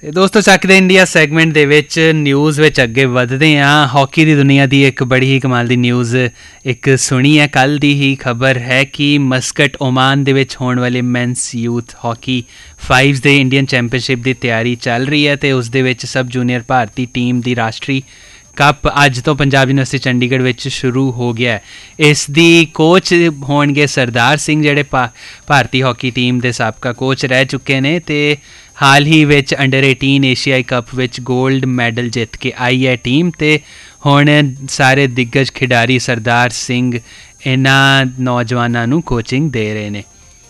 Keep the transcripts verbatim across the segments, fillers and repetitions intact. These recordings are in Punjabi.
ਦੋਸਤੋ ਚੱਕਦੇ ਇੰਡੀਆ ਸੈਗਮੈਂਟ ਦੇ ਵਿੱਚ ਨਿਊਜ਼ ਵਿੱਚ ਅੱਗੇ ਵਧਦੇ ਹਾਂ। ਹਾਕੀ ਦੀ ਦੁਨੀਆ ਦੀ ਇੱਕ ਬੜੀ ਹੀ ਕਮਾਲ ਦੀ ਨਿਊਜ਼ ਇੱਕ ਸੁਣੀ ਹੈ। ਕੱਲ੍ਹ ਦੀ ਹੀ ਖਬਰ ਹੈ ਕਿ ਮਸਕਟ ਓਮਾਨ ਦੇ ਵਿੱਚ ਹੋਣ ਵਾਲੇ ਮੈਨਸ ਯੂਥ ਹਾਕੀ ਫਾਈਵਸ ਦੇ ਇੰਡੀਅਨ ਚੈਂਪੀਅਨਸ਼ਿਪ ਦੀ ਤਿਆਰੀ ਚੱਲ ਰਹੀ ਹੈ ਅਤੇ ਉਸ ਦੇ ਵਿੱਚ ਸਬ ਜੂਨੀਅਰ ਭਾਰਤੀ ਟੀਮ ਦੀ ਰਾਸ਼ਟਰੀ ਕੱਪ ਅੱਜ ਤੋਂ ਪੰਜਾਬ ਯੂਨੀਵਰਸਿਟੀ ਚੰਡੀਗੜ੍ਹ ਵਿੱਚ ਸ਼ੁਰੂ ਹੋ ਗਿਆ। ਇਸ ਦੀ ਕੋਚ ਹੋਣਗੇ ਸਰਦਾਰ ਸਿੰਘ, ਜਿਹੜੇ ਭਾ ਭਾਰਤੀ ਹਾਕੀ ਟੀਮ ਦੇ ਸਾਬਕਾ ਕੋਚ ਰਹਿ ਚੁੱਕੇ ਨੇ ਅਤੇ ਹਾਲ ਹੀ ਵਿੱਚ ਅੰਡਰ ਏਟੀਨ ਏਸ਼ੀਆਈ ਕੱਪ ਵਿੱਚ ਗੋਲਡ ਮੈਡਲ ਜਿੱਤ ਕੇ ਆਈ ਹੈ ਟੀਮ। ਅਤੇ ਹੁਣ ਸਾਰੇ ਦਿੱਗਜ ਖਿਡਾਰੀ ਸਰਦਾਰ ਸਿੰਘ ਇਹਨਾਂ ਨੌਜਵਾਨਾਂ ਨੂੰ ਕੋਚਿੰਗ ਦੇ ਰਹੇ ਨੇ।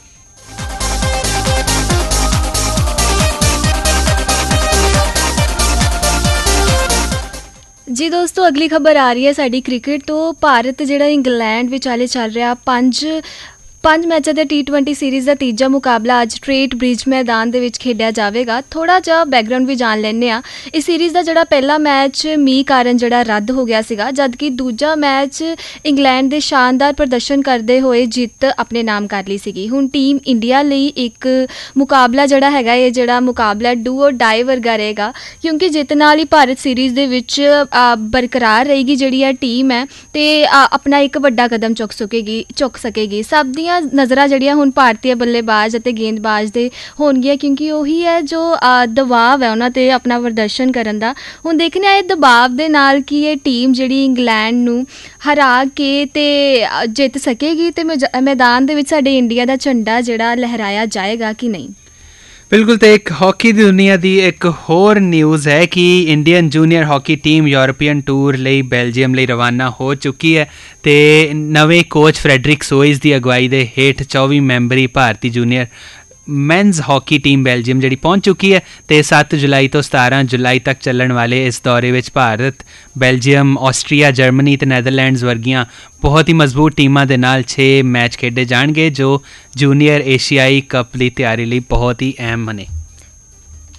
ਜੀ ਦੋਸਤੋ, ਅਗਲੀ ਖਬਰ ਆ ਰਹੀ ਹੈ ਸਾਡੀ ਕ੍ਰਿਕਟ ਤੋਂ। ਭਾਰਤ ਜਿਹੜਾ ਇੰਗਲੈਂਡ ਵਿਚਾਲੇ ਚੱਲ ਰਿਹਾ ਪੰਜ ਪੰਜ ਮੈਚਾਂ ਦੇ ਟੀ ਟਵੈਂਟੀ ਸੀਰੀਜ਼ ਦਾ ਤੀਜਾ ਮੁਕਾਬਲਾ ਅੱਜ ਟ੍ਰੇਟ ਬ੍ਰਿਜ ਮੈਦਾਨ ਦੇ ਵਿੱਚ ਖੇਡਿਆ ਜਾਵੇਗਾ। ਥੋੜ੍ਹਾ ਜਿਹਾ ਬੈਕਗਰਾਊਂਡ ਵੀ ਜਾਣ ਲੈਂਦੇ ਹਾਂ। ਇਸ ਸੀਰੀਜ਼ ਦਾ ਜਿਹੜਾ ਪਹਿਲਾ ਮੈਚ ਮੀਂਹ ਕਾਰਨ ਜਿਹੜਾ ਰੱਦ ਹੋ ਗਿਆ ਸੀਗਾ, ਜਦਕਿ ਦੂਜਾ ਮੈਚ ਇੰਗਲੈਂਡ ਦੇ ਸ਼ਾਨਦਾਰ ਪ੍ਰਦਰਸ਼ਨ ਕਰਦੇ ਹੋਏ ਜਿੱਤ ਆਪਣੇ ਨਾਮ ਕਰ ਲਈ ਸੀਗੀ। ਹੁਣ ਟੀਮ ਇੰਡੀਆ ਲਈ ਇੱਕ ਮੁਕਾਬਲਾ ਜਿਹੜਾ ਹੈਗਾ, ਇਹ ਜਿਹੜਾ ਮੁਕਾਬਲਾ ਡੂ ਔਰ ਡਾਈ ਵਰਗਾ ਰਹੇਗਾ, ਕਿਉਂਕਿ ਜਿੱਤ ਨਾਲ ਹੀ ਭਾਰਤ ਸੀਰੀਜ਼ ਦੇ ਵਿੱਚ ਬਰਕਰਾਰ ਰਹੇਗੀ ਜਿਹੜੀ ਇਹ ਟੀਮ ਹੈ ਅਤੇ ਆਪਣਾ ਇੱਕ ਵੱਡਾ ਕਦਮ ਚੁੱਕ ਸਕੇਗੀ ਚੁੱਕ ਸਕੇਗੀ ਸਭ ਦੀਆਂ ਨਜ਼ਰਾਂ ਜਿਹੜੀਆਂ ਹੁਣ ਭਾਰਤੀ ਬੱਲੇਬਾਜ਼ ਅਤੇ ਗੇਂਦਬਾਜ਼ ਦੇ ਹੋਣਗੀਆਂ, ਕਿਉਂਕਿ ਉਹੀ ਹੈ ਜੋ ਦਬਾਅ ਹੈ ਉਹਨਾਂ 'ਤੇ ਆਪਣਾ ਪ੍ਰਦਰਸ਼ਨ ਕਰਨ ਦਾ। ਹੁਣ ਦੇਖਣਾ ਇਹ ਦਬਾਅ ਦੇ ਨਾਲ ਕਿ ਇਹ ਟੀਮ ਜਿਹੜੀ ਇੰਗਲੈਂਡ ਨੂੰ ਹਰਾ ਕੇ ਅਤੇ ਜਿੱਤ ਸਕੇਗੀ ਅਤੇ ਮੈਦਾਨ ਦੇ ਵਿੱਚ ਸਾਡੇ ਇੰਡੀਆ ਦਾ ਝੰਡਾ ਜਿਹੜਾ ਲਹਿਰਾਇਆ ਜਾਏਗਾ ਕਿ ਨਹੀਂ। ਬਿਲਕੁਲ। ਅਤੇ ਇੱਕ ਹਾਕੀ ਦੀ ਦੁਨੀਆ ਦੀ ਇੱਕ ਹੋਰ ਨਿਊਜ਼ ਹੈ ਕਿ Indian junior hockey team European tour ਲਈ ਬੈਲਜੀਅਮ ਲਈ ਰਵਾਨਾ ਹੋ ਚੁੱਕੀ ਹੈ ਅਤੇ ਨਵੇਂ ਕੋਚ ਫਰੈਡਰਿਕ ਸੋਇਜ਼ ਦੀ ਅਗਵਾਈ ਦੇ ਹੇਠ ਚੌਵੀ ਮੈਂਬਰੀ ਭਾਰਤੀ junior men's hockey team Belgium ਜਿਹੜੀ ਪਹੁੰਚ ਚੁੱਕੀ ਹੈ ਅਤੇ ਸੱਤ ਜੁਲਾਈ ਤੋਂ ਸਤਾਰਾਂ ਜੁਲਾਈ ਤੱਕ ਚੱਲਣ ਵਾਲੇ ਇਸ ਦੌਰੇ ਵਿੱਚ ਭਾਰਤ, ਬੈਲਜੀਅਮ, ਆਸਟਰੀਆ, ਜਰਮਨੀ ਅਤੇ ਨੈਦਰਲੈਂਡਸ ਵਰਗੀਆਂ ਬਹੁਤ ਹੀ ਮਜ਼ਬੂਤ ਟੀਮਾਂ ਦੇ ਨਾਲ ਛੇ ਮੈਚ ਖੇਡੇ ਜਾਣਗੇ ਜੋ ਜੂਨੀਅਰ ਏਸ਼ੀਆਈ ਕੱਪ ਦੀ ਤਿਆਰੀ ਲਈ ਬਹੁਤ ਹੀ ਅਹਿਮ ਨੇ।